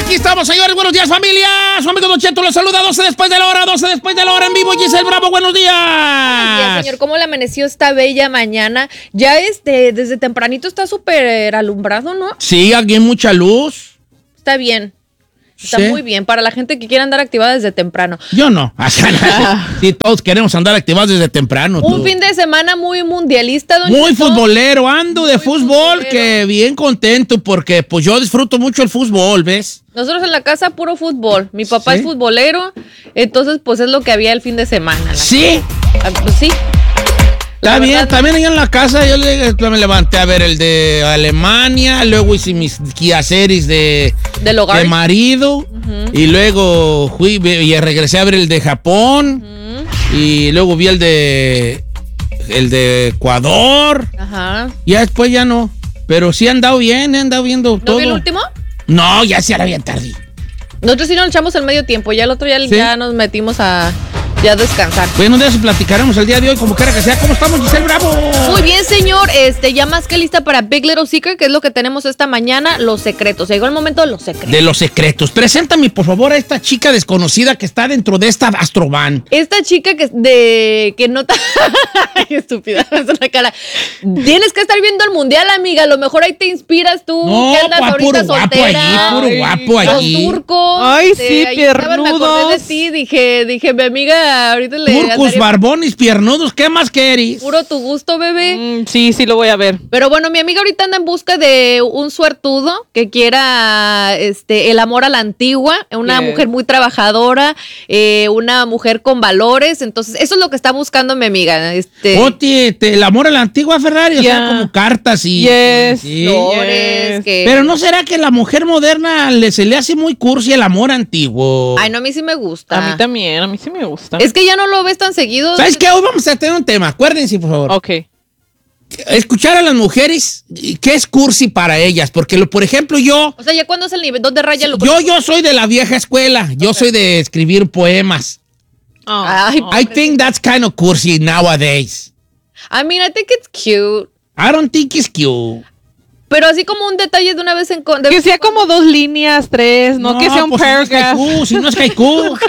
Aquí estamos, señores. Buenos días, familia. Su amigo Don Cheto los saluda. 12 después de la hora en vivo. Giselle Bravo, buenos días. Buenos días, señor. ¿Cómo le amaneció esta bella mañana? Ya desde tempranito está súper alumbrado, ¿no? Sí, aquí hay mucha luz. Está bien. Está muy bien para la gente que quiere andar activada desde temprano. Yo no. Sí, todos queremos andar activados desde temprano. Un fin de semana muy mundialista, Don Muy Cheto. futbolero. Ando de fútbol, futbolero. que bien contento porque pues yo disfruto mucho el fútbol, ¿ves? Nosotros en la casa puro fútbol. Mi papá ¿Sí? es futbolero, entonces pues es lo que había el fin de semana. Sí. Pues sí. Está La bien, verdad, también allá en la casa yo me levanté a ver el de Alemania, luego hice mis quehaceres de Del hogar. marido, y luego fui y regresé a ver el de Japón, y luego vi el de Ecuador, Ajá. y ya después ya no, pero sí he andado bien, he andado viendo ¿No todo. vi el último? No, ya se hará bien tarde. Nosotros sí nos echamos el medio tiempo, ya el otro ¿Sí? ya nos metimos a descansar. Bueno, de eso platicaremos el día de hoy, como quiera que sea. ¿Cómo estamos, Giselle Bravo? Muy bien, señor. Ya más que lista para Big Little Secret, que es lo que tenemos esta mañana, los secretos. Llegó el momento de los secretos. De los secretos. Preséntame, por favor, a esta chica desconocida que está dentro de esta Astrovan. Esta chica que no Ay, estúpida, es una cara. Tienes que estar viendo el mundial, amiga. A lo mejor ahí te inspiras tú, No, que andas ahorita puro guapo soltera. allí, puro guapo Los allí. turcos. Ay, sí, ahí estaban, me acordé de piernudos. ti, dije, mi amiga, ahorita le Turcos, andaría- barbones, piernudos, ¿qué más querés? Puro tu gusto, bebé. Sí, lo voy a ver. Pero bueno, mi amiga ahorita anda en busca de un suertudo que quiera el amor a la antigua, una Bien. mujer muy trabajadora, una mujer con valores. Entonces, eso es lo que está buscando mi amiga. Oye, el amor a la antigua Ferrari, o sea, Ya. como cartas y... Yes. Sí. Flores, Yes. que... Pero ¿no será que la mujer moderna se le hace muy cursi el amor antiguo? Ay, no, a mí sí me gusta. A mí también, a mí sí me gusta. Es que ya no lo ves tan seguido. ¿Sabes qué? Hoy vamos a tener un tema. Acuérdense, por favor. Ok. Escuchar a las mujeres, ¿qué es cursi para ellas? Porque, por ejemplo, yo... O sea, ya cuando es el nivel 2 de raya lo Yo soy de la vieja escuela. Yo soy de escribir poemas. Ay, I think that's kind of cursi nowadays. I mean, I think it's cute. I don't think it's cute. Pero así como un detalle de una vez en cuando. Que sea como 2 líneas, 3, no que sea un pues paragraph. si no es haiku.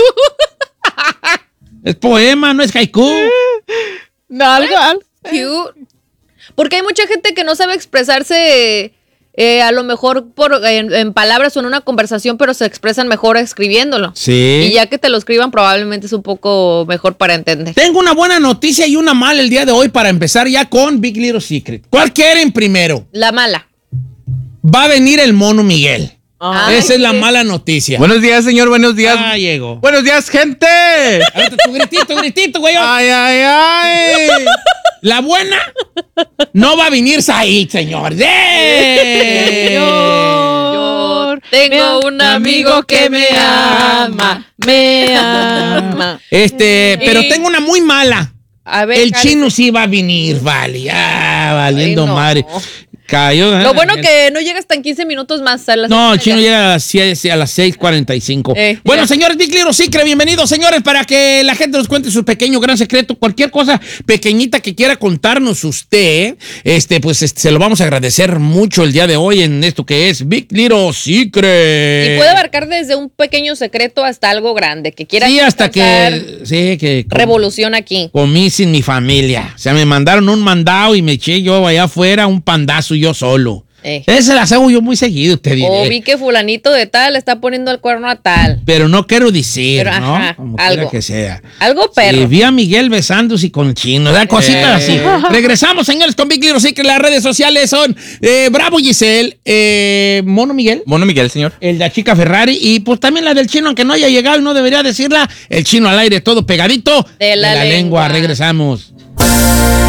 Es poema, no es haiku. No, algo. Cute. Porque hay mucha gente que no sabe expresarse a lo mejor en palabras o en una conversación, pero se expresan mejor escribiéndolo. Sí. Y ya que te lo escriban, probablemente es un poco mejor para entender. Tengo una buena noticia y una mala el día de hoy para empezar ya con Big Little Secret. ¿Cuál quieren primero? La mala. Va a venir el Mono Miguel. Ay, Esa es la qué- mala noticia. Buenos días, señor, buenos días. Ah, llegó. Buenos días, gente. Ahorita tu gritito, güey. Ay, ay, ay. La buena no va a venir Said, señor. ¡Eh! Yo tengo un amigo que me ama. Me ama. Pero tengo una muy mala. A ver, El Karen. chino sí va a venir, vale. Ya, valiendo Ay, no. madre. Cayó. Lo bueno que no llegas hasta en 15 minutos más. A las No, el 6:30. chino llega a las 6:45. Bueno, ya. señores, Big Little Secret, bienvenidos, señores, para que la gente nos cuente su pequeño gran secreto. Cualquier cosa pequeñita que quiera contarnos usted, pues se lo vamos a agradecer mucho el día de hoy en esto que es Big Little Secret. Y puede abarcar desde un pequeño secreto hasta algo grande que quiera Sí, hasta causar que revolución aquí. comí sin mi familia. O sea, me mandaron un mandado y me eché yo allá afuera un pandazo yo solo. Ese las hago yo muy seguido, te diré. O vi que fulanito de tal está poniendo el cuerno a tal. Pero no quiero decir, Pero, ¿no? ajá, Como algo. quiera que sea. Algo perro. Sí, vi a Miguel besándose con el chino, da cositas así. Regresamos, señores, con Big Little Secret. Las redes sociales son Bravo Giselle, Mono Miguel, Mono Miguel, señor. el de la chica Ferrari y pues también la del chino, aunque no haya llegado y no debería decirla, el chino al aire todo pegadito De la lengua. Regresamos.